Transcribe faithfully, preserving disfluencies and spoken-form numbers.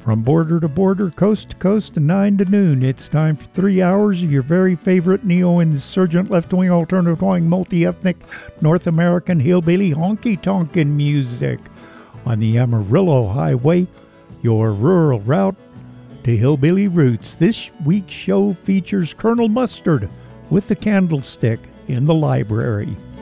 From border to border, coast to coast, and nine to noon, it's time for three hours of your very favorite neo-insurgent, left-wing, alternative-wing, multi-ethnic, North American hillbilly honky-tonkin' music on the Amarillo Highway, your rural route to hillbilly roots. This week's show features Colonel Mustard with the Candlestick in the Library.